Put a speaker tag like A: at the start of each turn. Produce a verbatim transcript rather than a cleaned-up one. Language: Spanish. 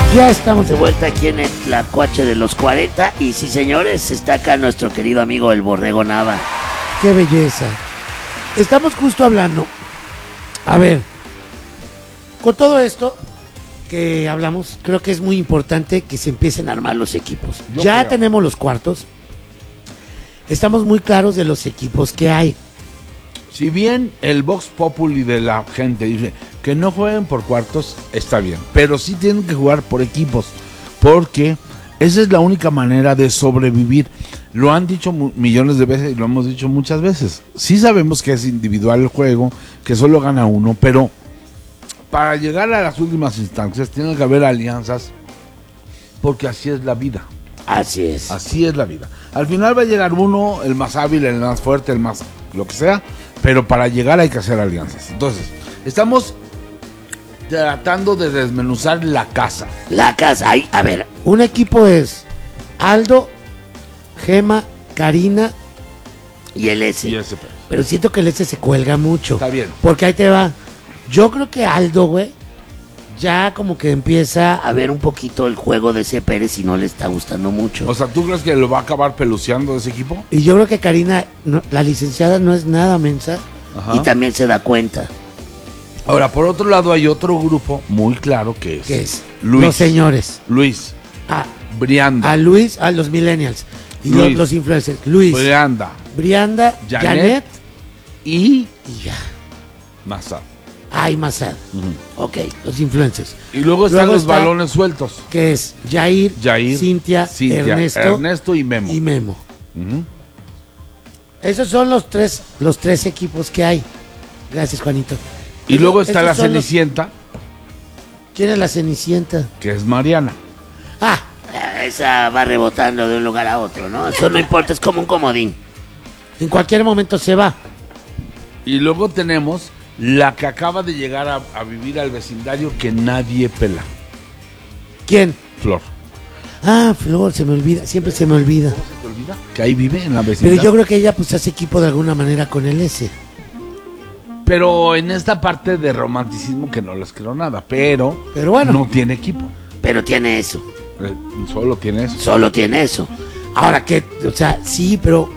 A: Ya estamos de vuelta aquí en el Tlacuache de los cuarenta. Y sí, señores, está acá nuestro querido amigo el Borrego Nava.
B: ¡Qué belleza! Estamos justo hablando. A ver, con todo esto que hablamos, creo que es muy importante que se empiecen a armar los equipos.
C: Yo
B: Ya
C: creo.
B: tenemos los cuartos. Estamos muy claros de los equipos que hay.
C: Si bien el Vox Populi de la gente dice que no jueguen por cuartos, está bien. Pero sí tienen que jugar por equipos. Porque esa es la única manera de sobrevivir. Lo han dicho mu- millones de veces y lo hemos dicho muchas veces. Sí sabemos que es individual el juego, que solo gana uno, pero para llegar a las últimas instancias tiene que haber alianzas, porque así es la vida.
A: Así es.
C: Así es la vida. Al final va a llegar uno, el más hábil, el más fuerte, el más lo que sea, pero para llegar hay que hacer alianzas. Entonces, estamos tratando de desmenuzar la casa.
A: La casa, ahí, a ver,
B: Un equipo es Aldo, Gema, Karina,
A: y el S.
C: Y ese, pues,
B: pero siento que el S se cuelga mucho.
C: está bien.
B: Porque ahí te va. Yo creo que Aldo, güey, ya como que empieza
A: A ver un poquito el juego de ese Pérez y no le está gustando mucho.
C: O sea, ¿tú crees que lo va a acabar peluceando ese equipo?
B: Y yo creo que Karina, no- la licenciada no es nada mensa.
C: Ajá.
A: Y también se da cuenta.
C: Ahora, por otro lado, hay otro grupo muy claro que es,
B: ¿Qué es?
C: Luis.
B: Los señores.
C: Luis,
B: A,
C: Brianda,
B: a Luis, a los millennials. Y los,
C: Luis.
B: los influencers. Luis,
C: Brianda,
B: Brianda,
C: Janet.
B: Janet,
C: y
B: y ya.
C: Massa.
B: Ay, Masad. Ok, los influencers.
C: Y luego están
B: Luego
C: los
B: está-
C: balones sueltos.
B: Que es Jair,
C: Jair,
B: Cintia,
C: Cintia,
B: Ernesto,
C: Ernesto y Memo.
B: y Memo.
C: Ujú.
B: Esos son los tres, los tres equipos que hay. Gracias, Juanito.
C: Y luego está
B: Estos
C: la
B: son los-
C: Cenicienta,
B: ¿Quién es la Cenicienta?
C: que es Mariana.
B: Ah,
A: Esa va rebotando de un lugar a otro, ¿no? Eso no importa, es como un comodín.
B: en cualquier momento se va.
C: Y luego tenemos la que acaba de llegar a, a vivir al vecindario que nadie pela.
B: ¿Quién?
C: Flor.
B: Ah, Flor, se me olvida, siempre se me olvida.
C: ¿Se te olvida? Que ahí vive en la
B: Pero
C: vecindad.
B: yo creo que ella pues hace equipo de alguna manera con el S.
C: Pero en esta parte de romanticismo que no les creo nada. Pero,
B: Pero bueno.
C: no tiene equipo.
A: Pero tiene eso.
C: Eh, Solo tiene eso.
A: Solo tiene eso.
B: Ahora que, o sea, sí, pero